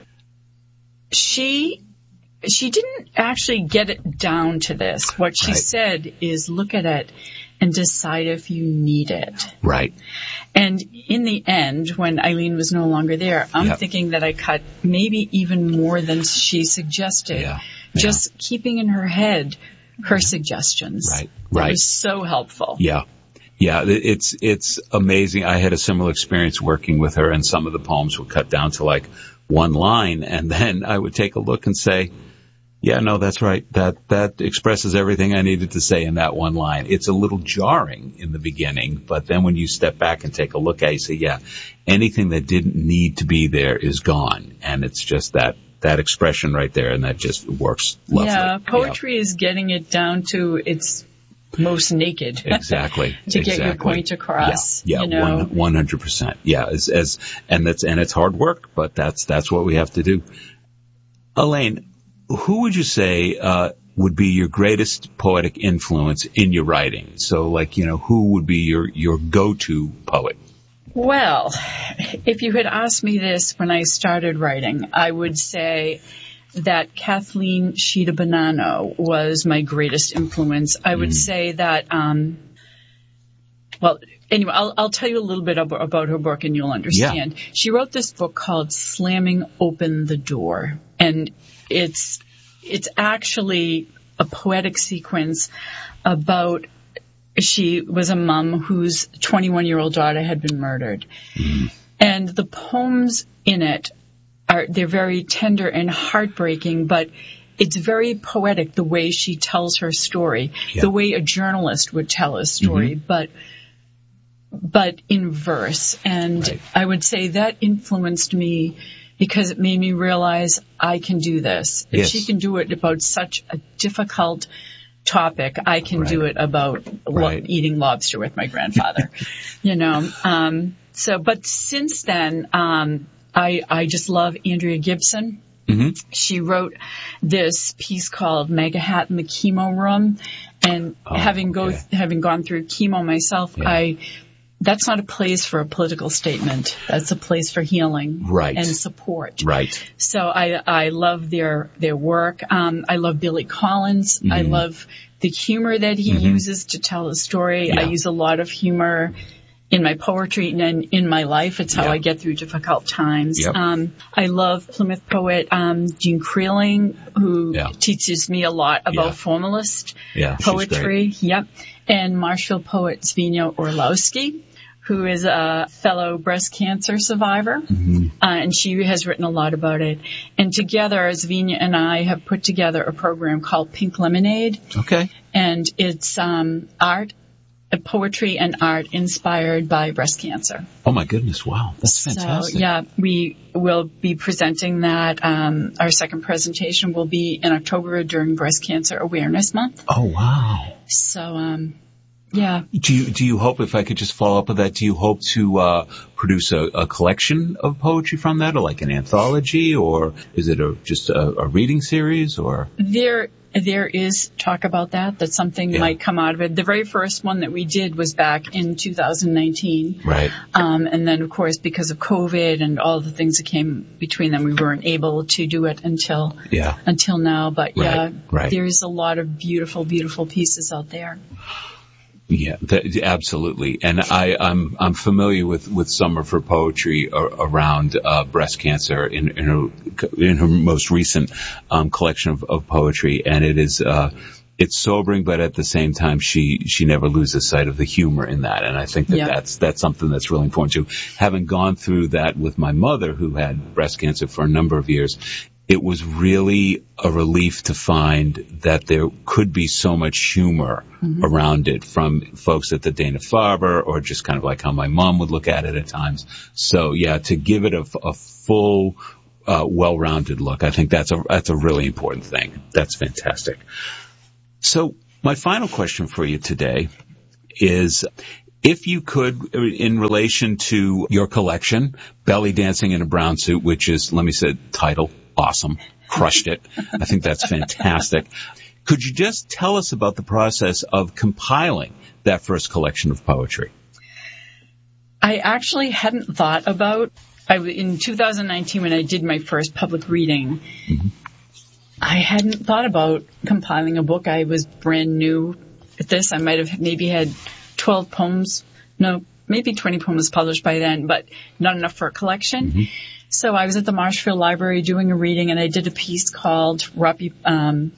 she... She didn't actually get it down to this. What she right. said is look at it and decide if you need it. Right. And in the end, when Eileen was no longer there, I'm yep. thinking that I cut maybe even more than she suggested. Yeah. Just yeah. keeping in her head her suggestions. Right. That right. was so helpful. Yeah. Yeah, it's it's amazing. I had a similar experience working with her, and some of the poems were cut down to like one line, and then I would take a look and say, yeah, no, that's right. That that expresses everything I needed to say in that one line. It's a little jarring in the beginning, but then when you step back and take a look at it, you say, yeah, anything that didn't need to be there is gone. And it's just that, that expression right there, and that just works lovely. Yeah, poetry yeah. is getting it down to its most naked. Exactly. to exactly. get your point across. Yeah, yeah, you know? one hundred percent. Yeah, as, as, and that's, and it's hard work, but that's, that's what we have to do. Elaine, who would you say uh would be your greatest poetic influence in your writing? So, like, you know, who would be your your go-to poet? Well, if you had asked me this when I started writing, I would say that Kathleen Sheeta Bonanno was my greatest influence. I would mm. say that, um well, anyway, I'll, I'll tell you a little bit about, about her book and you'll understand. Yeah. She wrote this book called Slamming Open the Door, and It's it's actually a poetic sequence about she was a mom whose twenty-one-year-old daughter had been murdered. Mm-hmm. And the poems in it are they're very tender and heartbreaking, but it's very poetic the way she tells her story, yeah. the way a journalist would tell a story, mm-hmm. but but in verse. And right. I would say that influenced me because it made me realize I can do this. If yes. she can do it about such a difficult topic, I can right. do it about right. lo- eating lobster with my grandfather. you know, um, so, but since then, um, I, I just love Andrea Gibson. Mm-hmm. She wrote this piece called Magahat in the Chemo Room. And oh, having go, okay. having gone through chemo myself, yeah. I, That's not a place for a political statement. That's a place for healing right. and support. Right. So I, I love their, their work. Um, I love Billy Collins. Mm-hmm. I love the humor that he mm-hmm. uses to tell a story. Yeah. I use a lot of humor in my poetry and in my life. It's how yeah. I get through difficult times. Yep. Um, I love Plymouth poet, um, Jean Creeling, who yeah. teaches me a lot about yeah. formalist yeah, poetry. Yep. And Marshfield poet Zvinia Orlowski, who is a fellow breast cancer survivor, mm-hmm. uh, and she has written a lot about it. And together, Zvinia and I have put together a program called Pink Lemonade. Okay. And it's um, art, uh, poetry and art inspired by breast cancer. Oh, my goodness. Wow. That's fantastic. So, yeah, we will be presenting that. Um, our second presentation will be in October during Breast Cancer Awareness Month. Oh, wow. So, um yeah. Do you, do you hope, if I could just follow up with that, do you hope to, uh, produce a, a collection of poetry from that, or like an anthology, or is it a, just a, a reading series, or? There, there is talk about that, that something yeah. might come out of it. The very first one that we did was back in two thousand nineteen. Right. Um, and then of course, because of COVID and all the things that came between them, we weren't able to do it until, yeah. until now. But right. yeah, right. there's a lot of beautiful, beautiful pieces out there. Yeah, that, absolutely. And I, I'm, I'm familiar with, with some of her poetry ar- around, uh, breast cancer in, in her, in her most recent, um, collection of, of poetry. And it is, uh, it's sobering, but at the same time, she, she never loses sight of the humor in that. And I think that Yep. that's, that's something that's really important too. Having gone through that with my mother, who had breast cancer for a number of years, it was really a relief to find that there could be so much humor mm-hmm. around it from folks at the Dana-Farber, or just kind of like how my mom would look at it at times. So yeah, to give it a, a full, uh, well-rounded look, I think that's a, that's a really important thing. That's fantastic. So my final question for you today is, if you could, in relation to your collection, Belly Dancing in a Brown Suit, which is, let me say, title, awesome, crushed it. I think that's fantastic. Could you just tell us about the process of compiling that first collection of poetry? I actually hadn't thought about, I, in two thousand nineteen when I did my first public reading, mm-hmm. I hadn't thought about compiling a book. I was brand new at this. I might have maybe had twelve poems, no, maybe twenty poems published by then, but not enough for a collection. Mm-hmm. So I was at the Marshfield Library doing a reading, and I did a piece called Rapi, um,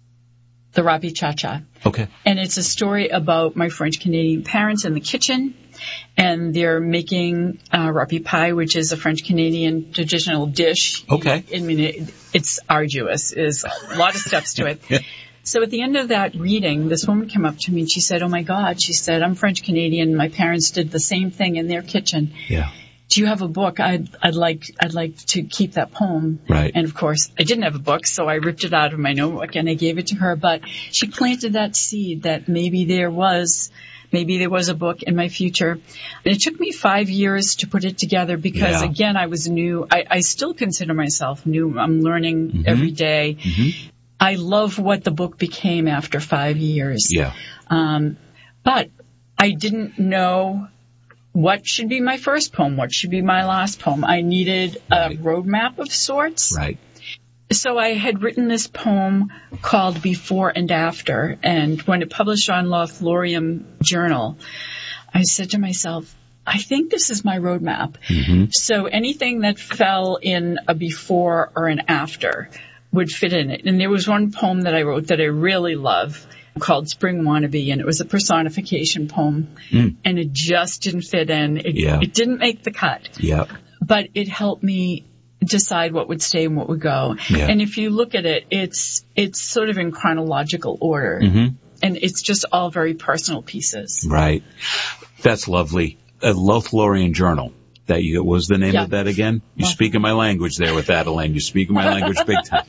The Rapi Cha-Cha. Okay. And it's a story about my French-Canadian parents in the kitchen, and they're making uh, rapi pie, which is a French-Canadian traditional dish. Okay. I mean, it, it's arduous. There's a lot of steps to it. Yeah. So at the end of that reading, this woman came up to me and she said, "Oh my God," she said, "I'm French-Canadian. My parents did the same thing in their kitchen. Yeah. Do you have a book? I'd, I'd like, I'd like to keep that poem." Right. And of course, I didn't have a book, so I ripped it out of my notebook and I gave it to her. But she planted that seed that maybe there was, maybe there was a book in my future. And it took me five years to put it together because, Yeah. again, I was new. I, I still consider myself new. I'm learning mm-hmm. every day. Mm-hmm. I love what the book became after five years. Yeah. Um, but I didn't know what should be my first poem, what should be my last poem. I needed a Right. roadmap of sorts. Right. So I had written this poem called Before and After, and when it published on Lothlorien Journal, I said to myself, I think this is my roadmap. Mm-hmm. So anything that fell in a before or an after would fit in it. And there was one poem that I wrote that I really love called Spring Wannabe, and it was a personification poem, mm. and it just didn't fit in. It, yeah. it didn't make the cut. Yeah. But it helped me decide what would stay and what would go. Yeah. And if you look at it, it's it's sort of in chronological order. Mm-hmm. And it's just all very personal pieces. Right. That's lovely. A Lothlorien Journal. That you, what was the name yeah. of that again? You well, speak in my language there with that, Elaine. You speak in my language big time.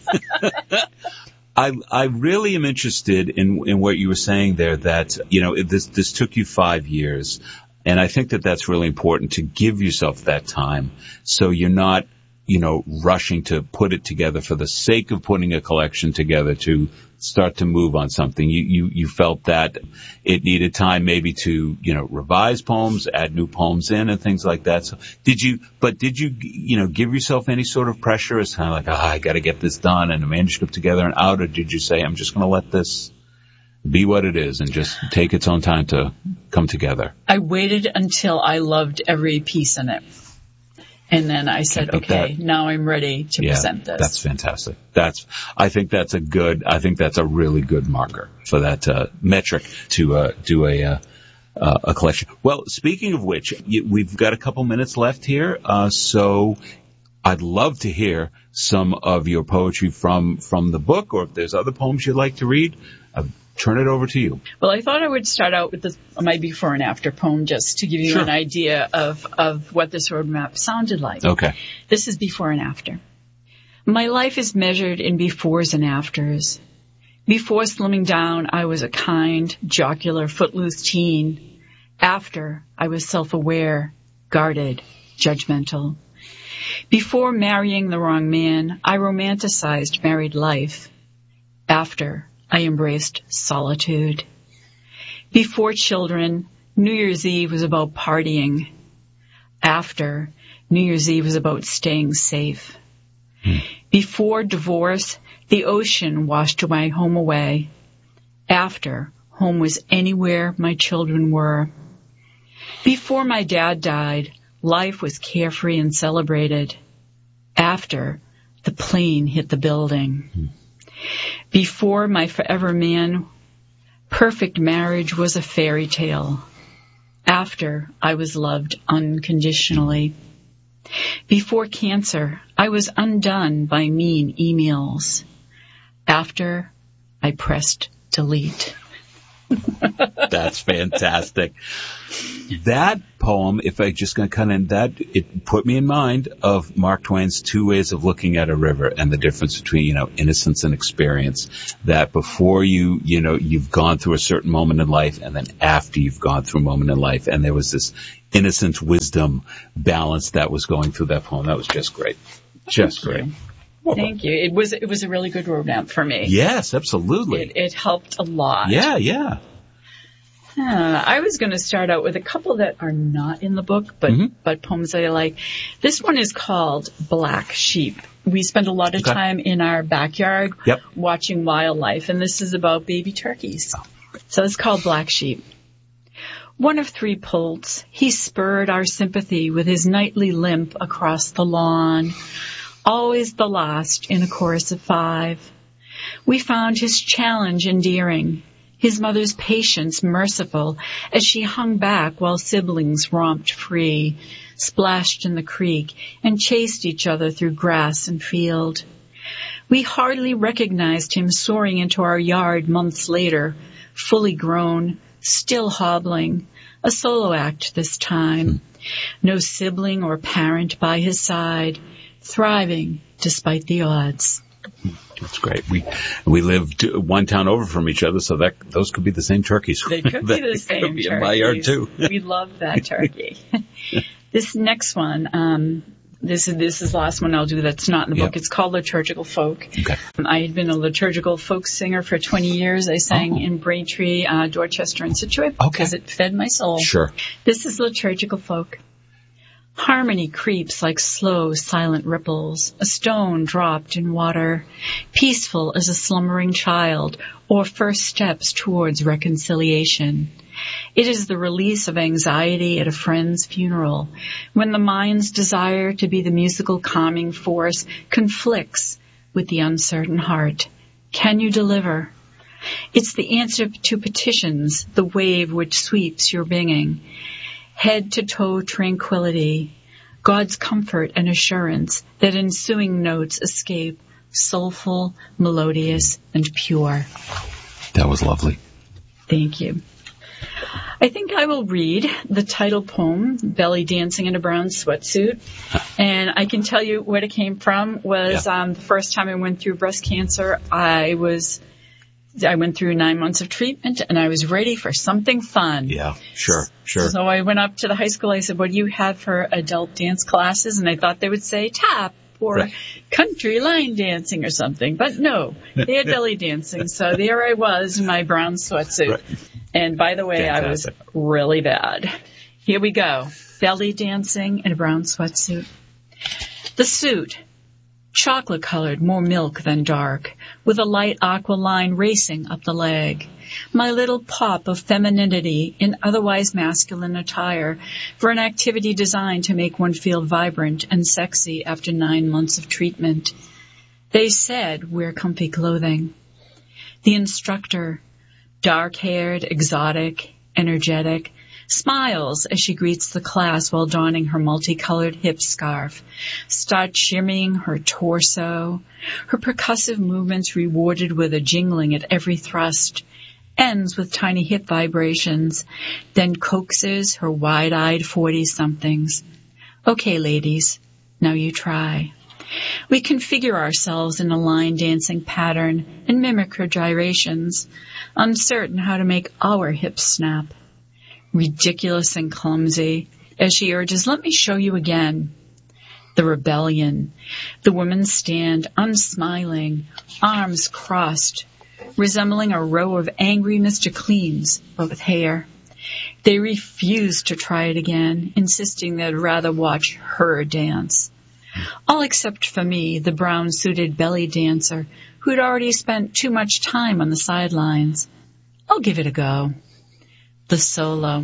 I, I really am interested in, in what you were saying there, that, you know, this, this took you five years. And I think that that's really important, to give yourself that time so you're not, you know, rushing to put it together for the sake of putting a collection together to start to move on something. You, you, you felt that it needed time maybe to, you know, revise poems, add new poems in and things like that. So did you, but did you, you know, give yourself any sort of pressure as kind of like, ah, oh, I got to get this done and a manuscript together and out, or did you say, I'm just going to let this be what it is and just take its own time to come together? I waited until I loved every piece in it. And then I said, okay, that. now I'm ready to yeah, present this. That's fantastic. That's, I think that's a good, I think that's a really good marker for that uh, metric to uh, do a, uh, uh, a collection. Well, speaking of which, we've got a couple minutes left here, uh, so I'd love to hear some of your poetry from, from the book, or if there's other poems you'd like to read, uh, turn it over to you. Well, I thought I would start out with this, my before and after poem, just to give you sure. an idea of, of what this roadmap sounded like. Okay. This is before and after. My life is measured in befores and afters. Before slimming down, I was a kind, jocular, footloose teen. After, I was self-aware, guarded, judgmental. Before marrying the wrong man, I romanticized married life. After, I embraced solitude. Before children, New Year's Eve was about partying. After, New Year's Eve was about staying safe. Hmm. Before divorce, the ocean washed my home away. After, home was anywhere my children were. Before my dad died, life was carefree and celebrated. After, the plane hit the building. Hmm. Before my forever man Perfect marriage was a fairy tale. After, I was loved unconditionally. Before cancer, I was undone by mean emails. After, I pressed delete. That's fantastic. That poem, if I just going to cut in, that it put me in mind of Mark Twain's Two Ways of Looking at a River and the difference between, you know, innocence and experience. That before you, you know, you've gone through a certain moment in life, and then after you've gone through a moment in life, and there was this innocence wisdom balance that was going through that poem. That was just great, just Thank great. You. Thank you. It was it was a really good roadmap for me. Yes, absolutely. It, it helped a lot. Yeah, yeah. Uh, I was going to start out with a couple that are not in the book, but mm-hmm. but poems that I like. This one is called Black Sheep. We spend a lot of okay. time in our backyard yep. watching wildlife, and this is about baby turkeys. Oh. So it's called Black Sheep. One of three poults, he spurred our sympathy with his nightly limp across the lawn. Always the last in a chorus of five. We found his challenge endearing, his mother's patience merciful as she hung back while siblings romped free, splashed in the creek, and chased each other through grass and field. We hardly recognized him soaring into our yard months later, fully grown, still hobbling, a solo act this time. No sibling or parent by his side, thriving despite the odds. That's great. We we lived one town over from each other, so that those could be the same turkeys. They could be the same could be turkeys. In my yard too. We love that turkey. This next one, um, this is this is the last one I'll do that's not in the book. Yep. It's called Liturgical Folk. Okay. Um, I had been a liturgical folk singer for twenty years. I sang oh. in Braintree, uh, Dorchester, and Scituate okay. because it fed my soul. Sure. This is Liturgical Folk. Harmony creeps like slow, silent ripples, a stone dropped in water, peaceful as a slumbering child, or first steps towards reconciliation. It is the release of anxiety at a friend's funeral, when the mind's desire to be the musical calming force conflicts with the uncertain heart. Can you deliver? It's the answer to petitions, the wave which sweeps your being. Head to toe tranquility, God's comfort and assurance that ensuing notes escape, soulful, melodious, and pure. That was lovely. Thank you. I think I will read the title poem, Belly Dancing in a Brown Sweatsuit. And I can tell you where it came from was yeah. um, the first time I went through breast cancer, I was... I went through nine months of treatment, and I was ready for something fun. Yeah, sure, sure. So I went up to the high school. I said, what do you have for adult dance classes? And I thought they would say tap or right. country line dancing or something. But no, they had belly dancing. So there I was in my brown sweatsuit. Right. And by the way, Fantastic. I was really bad. Here we go. Belly dancing in a brown sweatsuit. The suit. Chocolate-colored, more milk than dark, with a light aqua line racing up the leg. My little pop of femininity in otherwise masculine attire for an activity designed to make one feel vibrant and sexy after nine months of treatment. They said wear comfy clothing. The instructor, dark-haired, exotic, energetic, smiles as she greets the class while donning her multicolored hip scarf, starts shimmying her torso, her percussive movements rewarded with a jingling at every thrust, ends with tiny hip vibrations, then coaxes her wide-eyed forty-somethings. Okay, ladies, now you try. We configure ourselves in a line dancing pattern and mimic her gyrations, uncertain how to make our hips snap. Ridiculous and clumsy, as she urges, let me show you again. The rebellion. The women stand unsmiling, arms crossed, resembling a row of angry Mister Cleans, but with hair. They refuse to try it again, insisting they'd rather watch her dance. All except for me, the brown-suited belly dancer, who'd already spent too much time on the sidelines. I'll give it a go. The solo.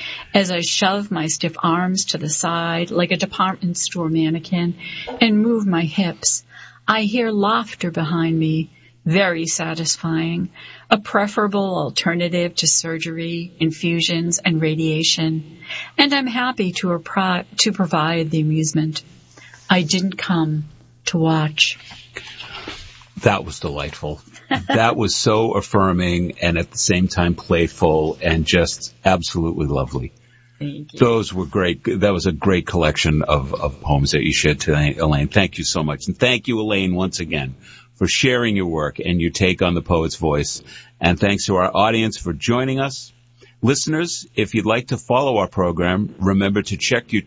As I shove my stiff arms to the side like a department store mannequin and move my hips, I hear laughter behind me, very satisfying, a preferable alternative to surgery, infusions, and radiation, and I'm happy to, appro- to provide the amusement. I didn't come to watch. That was delightful. That was so affirming and at the same time playful and just absolutely lovely. Thank you. Those were great. That was a great collection of, of poems that you shared today, Elaine. Thank you so much. And thank you, Elaine, once again, for sharing your work and your take on the poet's voice. And thanks to our audience for joining us. Listeners, if you'd like to follow our program, remember to check your